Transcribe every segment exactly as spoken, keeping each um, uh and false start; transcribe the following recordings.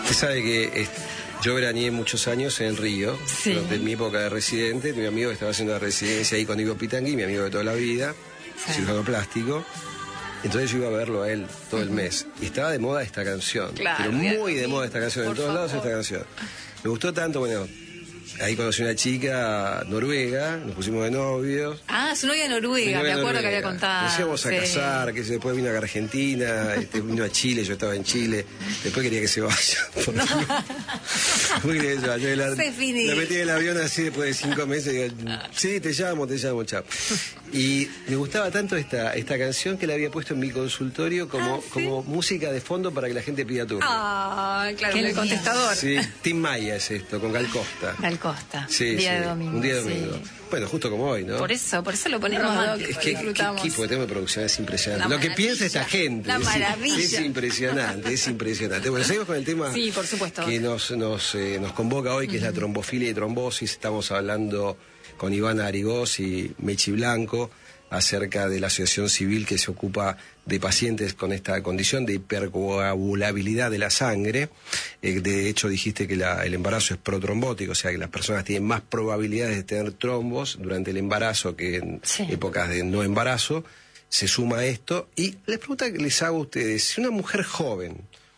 Usted sabe que eh, yo veraneé muchos años en Río, sí. durante mi época de residente. Mi amigo estaba haciendo la residencia ahí con Ivo Pitangui, mi amigo de toda la vida, sí. cirujano plástico. Entonces yo iba a verlo a él todo el mes. Y estaba de moda esta canción. Claro, pero muy de moda esta canción. En todos favor. lados esta canción. Me gustó tanto, bueno... Ahí conocí una chica noruega, nos pusimos de novios. Ah, su novia noruega, me acuerdo que había contado. Nos íbamos a sí. casar, que después vino a Argentina, este, vino a Chile, yo estaba en Chile. Después quería que se vaya. No. Después quería que se vaya. La, se finí. La metí en el avión así después de cinco meses. Y digo, sí, te llamo, te llamo, chao. Y me gustaba tanto esta, esta canción que la había puesto en mi consultorio como, ah, ¿sí? como música de fondo para que la gente pida turno. Ah, claro, en el contestador. Sí, Tim Maya es esto, con Gal Costa. Gal Costa, sí, día sí, de domingo. Un día de domingo. Sí. Bueno, justo como hoy, ¿no? Por eso, por eso lo ponemos. Es que el equipo de tema de producción es impresionante. La lo que piensa esta gente la es, maravilla. es impresionante, es impresionante. Bueno, seguimos con el tema sí, por supuesto. que nos, nos, eh, nos convoca hoy, que uh-huh. es la trombofilia y trombosis. Estamos hablando con Ivana Arigós y Mechi Blanco acerca de la asociación civil que se ocupa de pacientes con esta condición de hipercoagulabilidad de la sangre. Eh, de hecho, dijiste que la, el embarazo es protrombótico, o sea que las personas tienen más probabilidades de tener trombos durante el embarazo que en sí. épocas de no embarazo. Se suma a esto. Y les pregunta que les hago a ustedes, si una mujer joven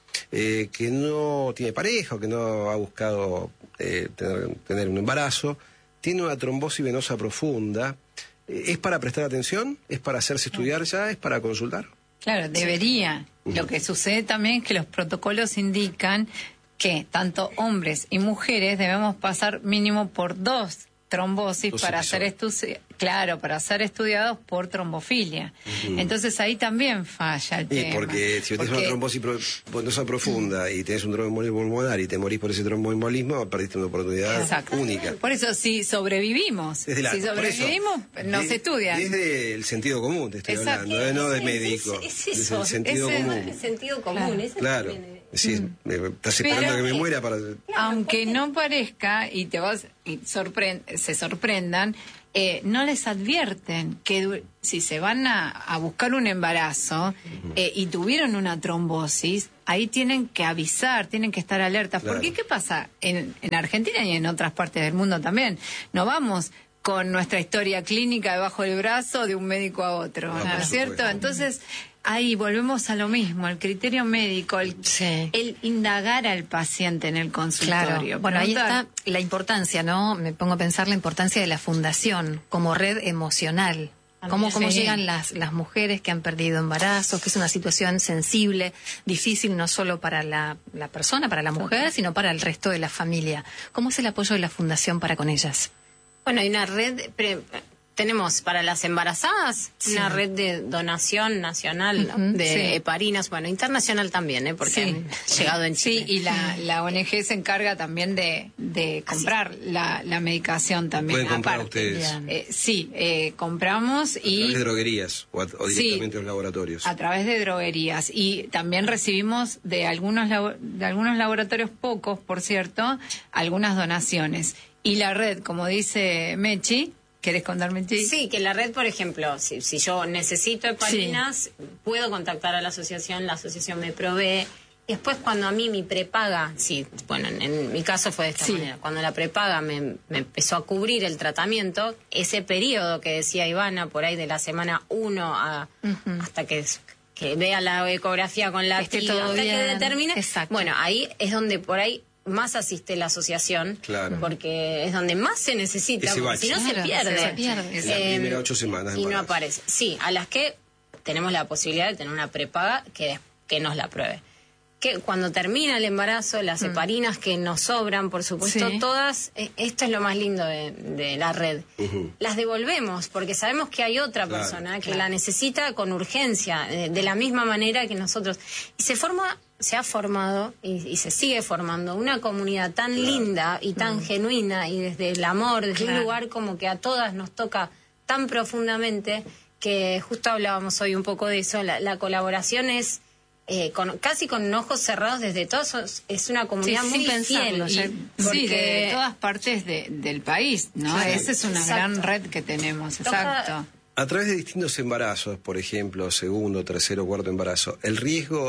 eh, que no tiene pareja o que no ha buscado eh, tener, tener un embarazo, tiene una trombosis venosa profunda, ¿es para prestar atención? ¿Es para hacerse estudiar ya? ¿Es para consultar? Claro, debería. Uh-huh. Lo que sucede también es que los protocolos indican que tanto hombres y mujeres debemos pasar mínimo por dos trombosis dos para ser estu- claro, para ser estudiados por trombofilia. Uh-huh. Entonces ahí también falla el y tema. Porque si porque... tienes una trombosis venosa pro- profunda uh-huh. y tienes un tromboembolismo pulmonar y te morís por ese tromboembolismo, perdiste una oportunidad Exacto. única. Por eso, si sobrevivimos, la, si sobrevivimos, nos de, estudian. Desde el sentido común te estoy Exacto. hablando, ¿eh? No de es, médico. Es, es eso, desde el sentido es común. El sentido común. Claro. claro. Viene... Sí, mm. estás esperando Pero, que me muera para... Aunque no parezca y te vas y sorprend- se sorprendan, eh, no les advierten que si se van a, a buscar un embarazo uh-huh. eh, y tuvieron una trombosis, ahí tienen que avisar, tienen que estar alertas. Claro. Porque ¿qué pasa? En, en Argentina y en otras partes del mundo también, no vamos con nuestra historia clínica debajo del brazo de un médico a otro, ¿no, ¿no es cierto? Entonces... Ahí volvemos a lo mismo, el criterio médico, el, sí. el indagar al paciente en el consultorio. Claro. Bueno, ahí está la importancia, ¿no? Me pongo a pensar la importancia de la fundación como red emocional. Cómo, cómo sí. llegan las, las mujeres que han perdido embarazos, que es una situación sensible, difícil no solo para la, la persona, para la mujer, sino para el resto de la familia. ¿Cómo es el apoyo de la fundación para con ellas? Bueno, hay una red... Pre- Tenemos para las embarazadas sí. una red de donación nacional uh-huh, de sí. heparinas, bueno, internacional también, ¿eh? Porque sí. han llegado en Chile. Sí, y la, la O N G se encarga también de, de comprar la, la medicación también. ¿Pueden comprar aparte. ustedes? Eh, sí, eh, compramos y... ¿A través de droguerías o, a, o directamente sí, a los laboratorios? A través de droguerías. Y también recibimos de algunos, de algunos laboratorios, pocos, por cierto, algunas donaciones. Y la red, como dice Mechi... ¿Querés contarme, Chi? Sí, que la red, por ejemplo, si, si yo necesito heparinas, sí. puedo contactar a la asociación, la asociación me provee. Después, cuando a mí mi prepaga, sí, bueno, en, en mi caso fue de esta sí. manera, cuando la prepaga me, me empezó a cubrir el tratamiento, ese periodo que decía Ivana, por ahí de la semana uno a, uh-huh. hasta que, que vea la ecografía con la Esté todo hasta bien. que determine. Exacto. Bueno, ahí es donde por ahí más asiste la asociación, claro. porque es donde más se necesita, porque si no claro, se pierde. Se pierde. Es la eh, primera ocho semanas. Y no aparece. Sí, a las que tenemos la posibilidad de tener una prepaga que, que nos la pruebe. Que cuando termina el embarazo, las mm. heparinas que nos sobran, por supuesto, sí. todas, eh, esto es lo más lindo de, de la red, uh-huh. las devolvemos, porque sabemos que hay otra claro, persona que claro. la necesita con urgencia, eh, de la misma manera que nosotros. Y se forma... se ha formado y, y se sigue formando una comunidad tan claro. linda y tan mm. genuina y desde el amor, desde claro. un lugar como que a todas nos toca tan profundamente que justo hablábamos hoy un poco de eso, la, la colaboración es eh, con, casi con ojos cerrados desde todos, es una comunidad sí, muy fiel. Y, sí, de todas partes de, del país, ¿no? Sí. Esa es una exacto. gran red que tenemos, exacto. A través de distintos embarazos, por ejemplo, segundo, tercero, cuarto embarazo, el riesgo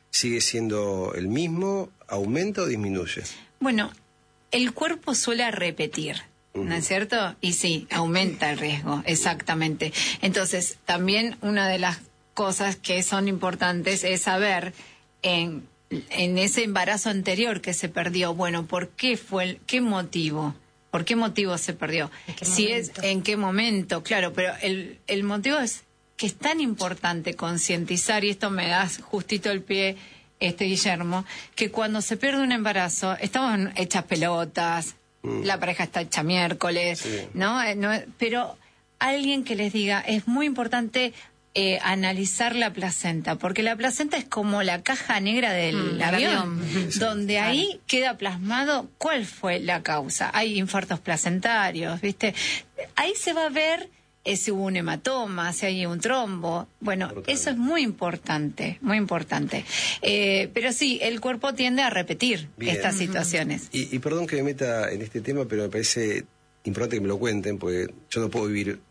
sigue siendo el mismo, aumenta o disminuye? Bueno, el cuerpo suele repetir, ¿no es cierto? Y sí, aumenta el riesgo, exactamente. Entonces, también una de las cosas que son importantes es saber en, en ese embarazo anterior que se perdió, bueno, ¿por qué fue, el, qué motivo? ¿Por qué motivo se perdió? Si es, en qué momento, claro, pero el, el motivo es que es tan importante concientizar, y esto me da justito el pie, este Guillermo, que cuando se pierde un embarazo, estamos hechas pelotas, mm. la pareja está hecha miércoles, sí. ¿no? ¿no? Pero alguien que les diga, es muy importante eh, analizar la placenta, porque la placenta es como la caja negra del mm, avión, avión. donde sí. ahí queda plasmado cuál fue la causa. Hay infartos placentarios, ¿viste? Ahí se va a ver eh, si hubo un hematoma, si hay un trombo. Bueno, Brutal. Eso es muy importante, muy importante. Eh, pero sí, el cuerpo tiende a repetir Bien. estas situaciones. Y, y perdón que me meta en este tema, pero me parece importante que me lo cuenten, porque yo no puedo vivir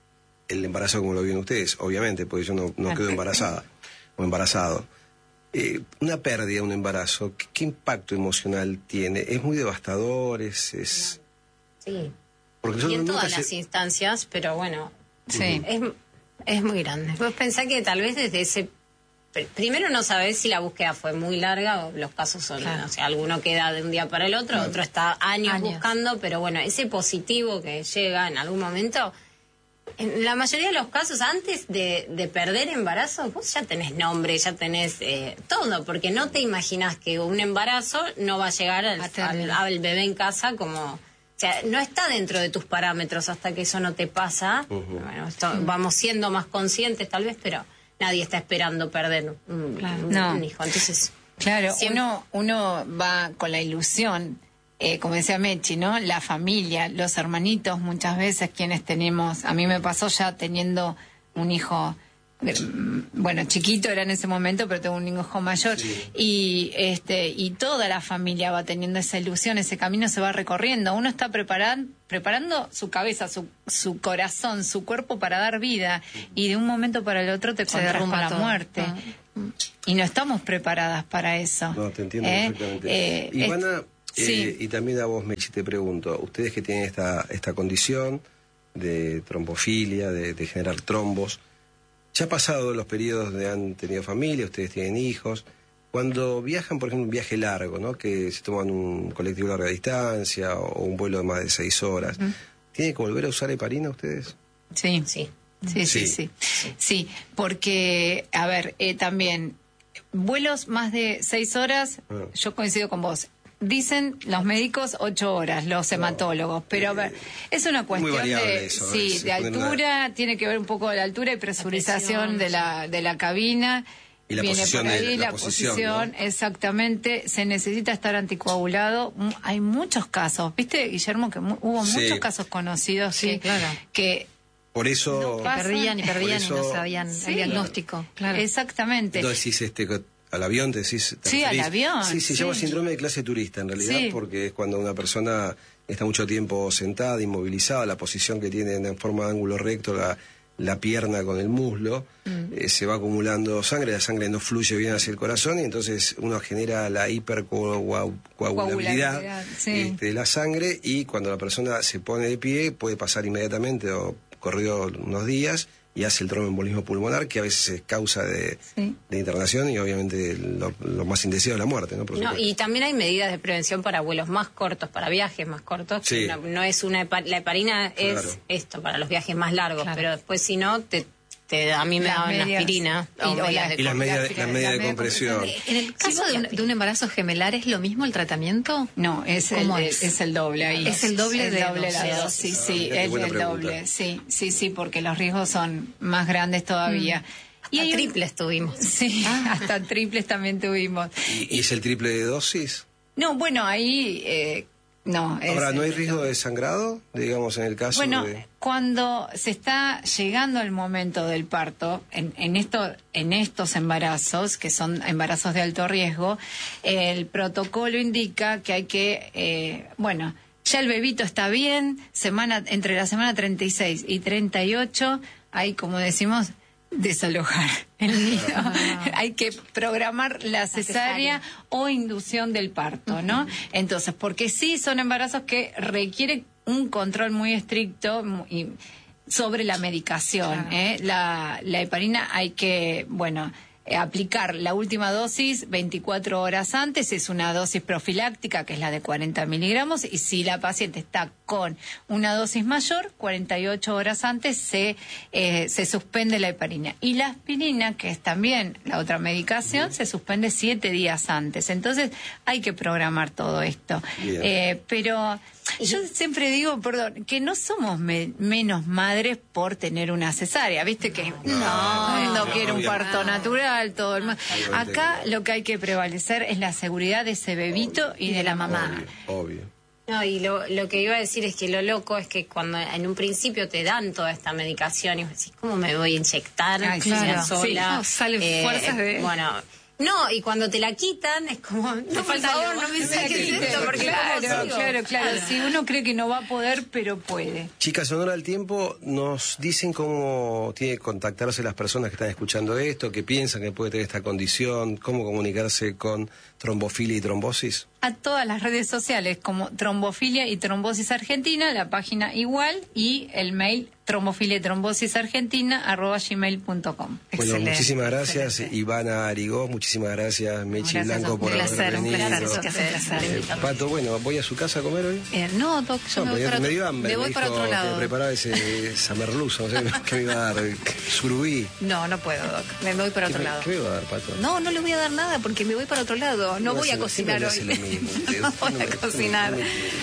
el embarazo como lo viven ustedes, obviamente, porque yo no, no quedo embarazada o embarazado. Eh, una pérdida, un embarazo, ¿qué, ¿qué impacto emocional tiene? ¿Es muy devastador? ¿Es...? es... Sí. Porque y en todas las se... instancias, pero bueno, sí. es, es muy grande. Vos pensás que tal vez desde ese... Primero no sabés si la búsqueda fue muy larga o los casos son... Claro. O sea, alguno queda de un día para el otro, claro. otro está años, años buscando, pero bueno, ese positivo que llega en algún momento... En la mayoría de los casos, antes de, de perder embarazo, vos ya tenés nombre, ya tenés eh, todo, porque no te imaginás que un embarazo no va a llegar al, al, al bebé en casa como... O sea, no está dentro de tus parámetros hasta que eso no te pasa. Uh-huh. Bueno, esto, uh-huh. vamos siendo más conscientes tal vez, pero nadie está esperando perder un, claro. un, no. un hijo. Entonces, claro, siempre... uno, uno va con la ilusión... Eh, como decía Mechi, ¿no? La familia, los hermanitos, muchas veces quienes tenemos, a mí me pasó ya teniendo un hijo, bueno, chiquito era en ese momento, pero tengo un hijo mayor, sí. y este y toda la familia va teniendo esa ilusión, ese camino se va recorriendo, uno está preparan, preparando su cabeza, su, su corazón, su cuerpo para dar vida, y de un momento para el otro te encuentras con la muerte. Ah. Y no estamos preparadas para eso. No, te entiendo ¿Eh? perfectamente. Eh, Ivana, Sí. Eh, y también a vos, Mechi, te pregunto, ustedes que tienen esta, esta condición de trombofilia, de, de generar trombos, ya ha pasado los periodos de han tenido familia, ustedes tienen hijos, cuando viajan, por ejemplo, un viaje largo, ¿no? Que se toman un colectivo de larga distancia o un vuelo de más de seis horas, uh-huh. ¿tienen que volver a usar heparina ustedes? Sí, sí, sí, sí, sí, sí, sí porque, a ver, eh, también, vuelos más de seis horas, uh-huh. yo coincido con vos. Dicen los médicos ocho horas, los hematólogos, pero a ver, es una cuestión de, eso, sí, es, de altura, una... tiene que ver un poco de la altura y presurización de la de la cabina. Y la Viene posición por ahí, de la, la posición, posición, ¿no? Exactamente, se necesita estar anticoagulado. Hay muchos casos, ¿viste, Guillermo? Que mu- hubo sí. muchos casos conocidos sí, que, claro. que por eso no perdían y perdían eso, y no sabían sí, el diagnóstico. Claro. Exactamente. Entonces, este al avión te decís... Te sí, referís, al avión. Sí, se sí. llama síndrome de clase turista, en realidad, sí. porque es cuando una persona está mucho tiempo sentada, inmovilizada, la posición que tiene en forma de ángulo recto, la, la pierna con el muslo, mm. eh, se va acumulando sangre, la sangre no fluye bien hacia el corazón y entonces uno genera la hipercoagulabilidad sí. este, de la sangre y cuando la persona se pone de pie puede pasar inmediatamente o corrido unos días y hace el tromboembolismo pulmonar, que a veces es causa de, sí. de internación y obviamente lo, lo más indeseado es la muerte, ¿no? Por no y también hay medidas de prevención para vuelos más cortos, para viajes más cortos. Sí. No, no es una la heparina claro. es esto para los viajes más largos, claro. pero después si no te Te, a mí me daban una aspirina y, o medias de, y las medidas de, la media de compresión. En el caso de un, de un embarazo gemelar, ¿es lo mismo el tratamiento? No, es el, es? es el doble ahí. Es el doble es de el doble la dosis. dosis. Sí, sí, ah, es el pregunta. doble. Sí, sí, sí, porque los riesgos son más grandes todavía. Mm. Y triples un... tuvimos. Sí, ah. hasta triples también tuvimos. ¿Y, ¿Y es el triple de dosis? No, bueno, ahí... Eh, No, Ahora, es, ¿no hay riesgo de sangrado, digamos, en el caso bueno, de...? cuando se está llegando el momento del parto, en, en, esto, en estos embarazos, que son embarazos de alto riesgo, el protocolo indica que hay que, eh, bueno, ya el bebito está bien, semana entre la semana treinta y seis y treinta y ocho, hay, como decimos, desalojar el nido. Ah. Hay que programar la cesárea, la cesárea o inducción del parto, ¿no? Uh-huh. Entonces, porque sí son embarazos que requieren un control muy estricto y sobre la medicación. Claro. ¿eh? La, la heparina hay que, bueno, eh, aplicar la última dosis veinticuatro horas antes, es una dosis profiláctica que es la de cuarenta miligramos, y si la paciente está con una dosis mayor, cuarenta y ocho horas antes se, eh, se suspende la heparina. Y la aspirina, que es también la otra medicación, bien, se suspende siete días antes. Entonces hay que programar todo esto. Eh, pero yo siempre digo, perdón, que no somos me, menos madres por tener una cesárea, viste que no, no, no, no quiere un parto natural, todo el mundo. Acá lo que hay que prevalecer es la seguridad de ese bebito y de la mamá. Obvio, obvio. No, y lo, lo que iba a decir es que lo loco es que cuando en un principio te dan toda esta medicación y vos decís, ¿cómo me voy a inyectar? Ay, claro. sola? Sí, no, salen eh, fuerzas de... Bueno... No, y cuando te la quitan es como, no, no por favor, no me saques esto, porque claro, claro, claro, si uno cree que no va a poder, pero puede. Chicas, honor al tiempo, nos dicen cómo tiene que contactarse las personas que están escuchando esto, que piensan que puede tener esta condición, cómo comunicarse con trombofilia y trombosis. A todas las redes sociales como Trombofilia y Trombosis Argentina, la página igual, y el mail trombofilia y trombosis argentina arroba gmail punto com. Bueno, excelente, muchísimas gracias, excelente. Ivana Arigó, muchísimas gracias, Mechi gracias, Blanco, por haber placer, venido. Un placer, un placer, un placer. Eh, Pato, bueno, ¿voy a su casa a comer hoy? Eh, no, Doc, yo no, me voy para, me dio hambre, me voy me para otro lado. Que preparaba ese samerluzo, no sé qué me iba a dar, surubí. No, no puedo, Doc, me voy para otro me, lado. ¿Qué me iba a dar, Pato? No, no le voy a dar nada porque me voy para otro lado, no, no voy a cocinar hoy. No voy a cocinar.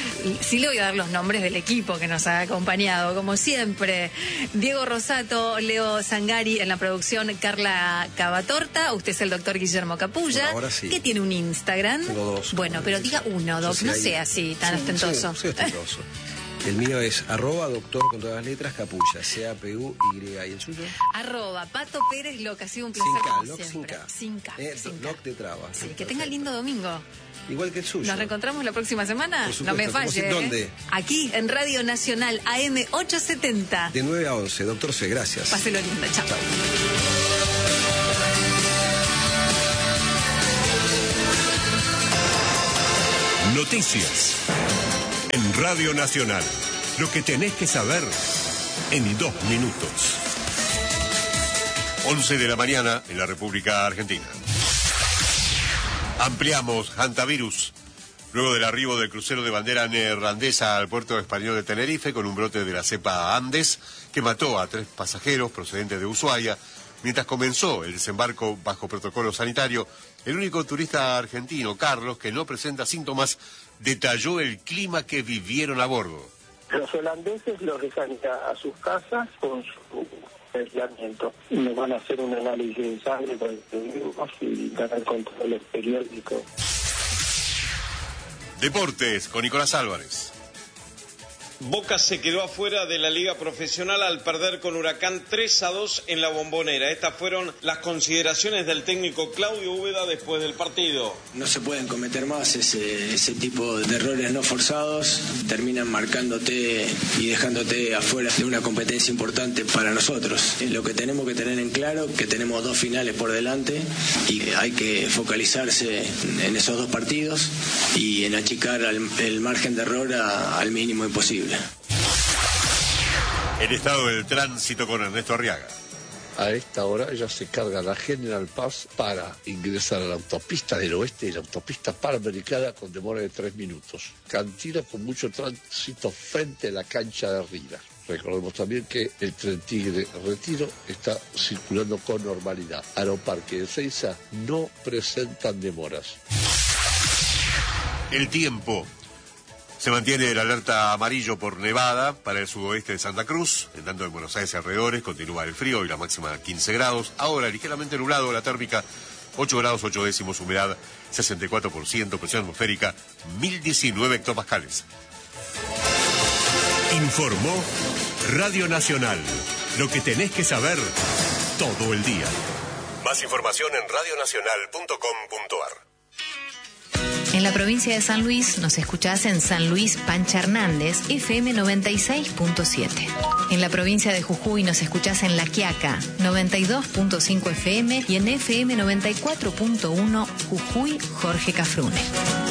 Sí le voy a dar los nombres del equipo que nos ha acompañado, como siempre. Diego Rosato, Leo Zangari en la producción, Carla Cavatorta, usted es el doctor Guillermo Capulla, ahora sí, que tiene un Instagram. Tengo dos. Bueno, pero diga uno, Doc, no sea así tan sí, ostentoso. Soy, soy ostentoso. El mío es arroba doctor con todas las letras Capulla, C A P U Y. ¿Y el suyo? Arroba Pato Pérez Loca, ha sido un placer. Sin K, como loc sin siempre. K. Sin K. Eh, sin loc de traba. Sí, que tenga lindo domingo. Igual que el suyo. ¿Nos reencontramos la próxima semana? Por supuesto, no me falle. Si, ¿dónde? ¿eh? Aquí, en Radio Nacional, A M ochocientos setenta. De nueve a once. Doctor C, gracias. Páselo lindo. Chao. Chao. Noticias. En Radio Nacional. Lo que tenés que saber en dos minutos. once de la mañana en la República Argentina. Ampliamos hantavirus. Luego del arribo del crucero de bandera neerlandesa al puerto español de Tenerife con un brote de la cepa Andes que mató a tres pasajeros procedentes de Ushuaia, mientras comenzó el desembarco bajo protocolo sanitario, el único turista argentino, Carlos, que no presenta síntomas, detalló el clima que vivieron a bordo. Los holandeses los dejan a sus casas con su aislamiento. Nos van a hacer un análisis de sangre con el virus y dan el control periódico. Deportes con Nicolás Álvarez. Boca se quedó afuera de la Liga Profesional al perder con Huracán tres a dos en la Bombonera. Estas fueron las consideraciones del técnico Claudio Úbeda después del partido. No se pueden cometer más ese, ese tipo de errores no forzados. Terminan marcándote y dejándote afuera de una competencia importante para nosotros. Lo que tenemos que tener en claro que tenemos dos finales por delante y hay que focalizarse en esos dos partidos y en achicar el, el margen de error a, al mínimo imposible. El estado del tránsito con Ernesto Arriaga. A esta hora ya se carga la General Paz para ingresar a la autopista del oeste y la autopista panamericana con demora de tres minutos. Cantina con mucho tránsito frente a la cancha de River. Recordemos también que el tren Tigre Retiro está circulando con normalidad. Aeroparque y Ezeiza no presentan demoras. El tiempo. Se mantiene el alerta amarillo por nevada para el sudoeste de Santa Cruz. En tanto en Buenos Aires y alrededores continúa el frío y la máxima quince grados. Ahora ligeramente nublado, la térmica ocho grados ocho décimos, humedad sesenta y cuatro por ciento, presión atmosférica mil diecinueve hectopascales. Informó Radio Nacional. Lo que tenés que saber todo el día. Más información en radio nacional punto com punto a r. En la provincia de San Luis nos escuchás en San Luis Pancha Hernández, F M noventa y seis punto siete. En la provincia de Jujuy nos escuchás en La Quiaca, noventa y dos punto cinco F M y en F M noventa y cuatro punto uno Jujuy Jorge Cafrune.